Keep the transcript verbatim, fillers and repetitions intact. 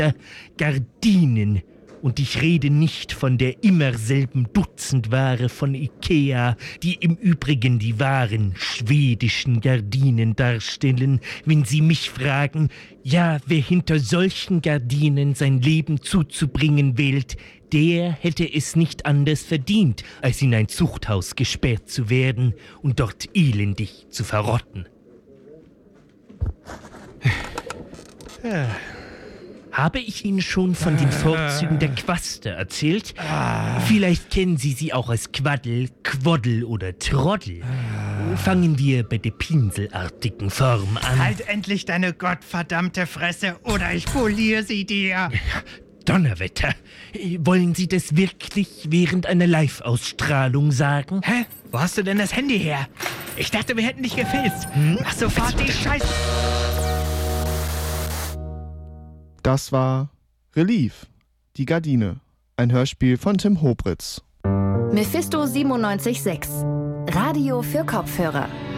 Gardinen. Und ich rede nicht von der immer selben Dutzendware von Ikea, die im Übrigen die wahren schwedischen Gardinen darstellen. Wenn Sie mich fragen, ja, wer hinter solchen Gardinen sein Leben zuzubringen wählt, der hätte es nicht anders verdient, als in ein Zuchthaus gesperrt zu werden und dort elendig zu verrotten. Habe ich Ihnen schon von den Vorzügen der Quaste erzählt? Vielleicht kennen Sie sie auch als Quaddel, Quoddel oder Troddel. Fangen wir bei der pinselartigen Form an. Halt endlich deine gottverdammte Fresse oder ich poliere sie dir. Donnerwetter. Wollen Sie das wirklich während einer Live-Ausstrahlung sagen? Hä? Wo hast du denn das Handy her? Ich dachte, wir hätten dich gefilzt. Hm? Mach sofort die Scheiße. Das war Relief, die Gardine, ein Hörspiel von Tim Hobritz. Mephisto siebenundneunzig Komma sechs. Radio für Kopfhörer.